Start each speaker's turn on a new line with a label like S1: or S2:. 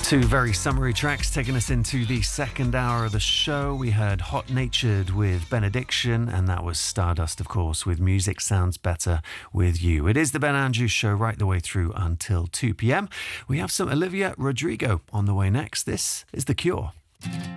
S1: Two very summery tracks taking us into the second hour of the show. We heard Hot Natured with Benediction, and that was Stardust, of course, with Music Sounds Better With You. It is the Ben Andrews Show right the way through until 2 p.m. We have some Olivia Rodrigo on the way next. This is The Cure.